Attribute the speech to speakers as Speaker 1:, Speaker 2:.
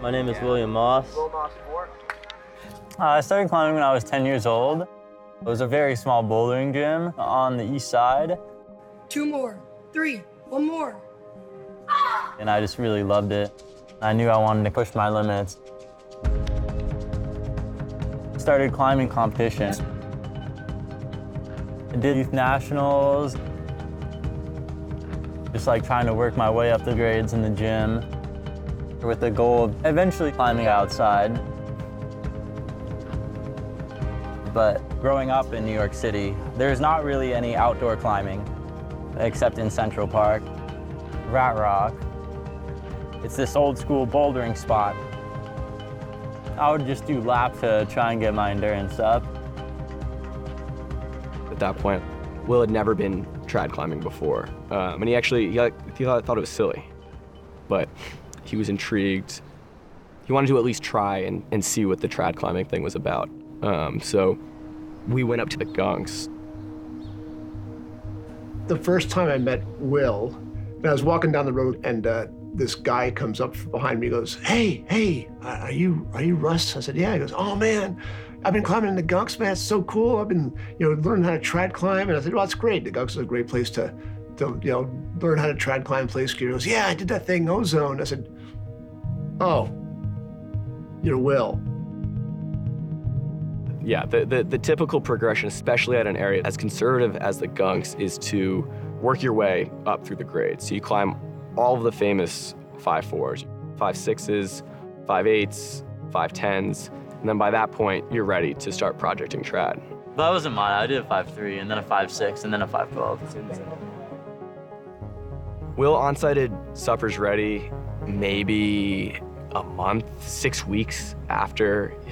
Speaker 1: My name is William Moss.
Speaker 2: I started climbing when I was 10 years old. It was a very small bouldering gym on the east side.
Speaker 3: 2 more, 3, 1 more.
Speaker 2: And I just really loved it. I knew I wanted to push my limits. Started climbing competitions. I did youth nationals. Just like trying to work my way up the grades in the gym with the goal of eventually climbing outside. But growing up in New York City, there's not really any outdoor climbing except in Central Park, Rat Rock. It's this old school bouldering spot. I would just do laps to try and get my endurance up.
Speaker 4: At that point, Will had never been trad climbing before. And he thought it was silly, but he was intrigued. He wanted to at least try and see what the trad climbing thing was about. So we went up to the Gunks.
Speaker 5: The first time I met Will, and I was walking down the road, and this guy comes up behind me, goes, "Hey, are you Russ?" I said, "Yeah." He goes, "Oh man, I've been climbing in the Gunks, man. It's so cool. I've been, learning how to trad climb." And I said, "Well, that's great. The Gunks is a great place to learn how to trad climb, play ski." He goes, "Yeah, I did that thing, Ozone." I said, "Oh, you're Will."
Speaker 4: Yeah, the typical progression, especially at an area as conservative as the Gunks, is to work your way up through the grades. So you climb all of the famous 5.4s, 5.6s, 5.8s, 5.10s, and then by that point, you're ready to start projecting trad.
Speaker 2: That wasn't mine. I did a 5.3 and then a 5.6 and then a 5.12.
Speaker 4: Will on-sighted Suppers Ready maybe a month, 6 weeks after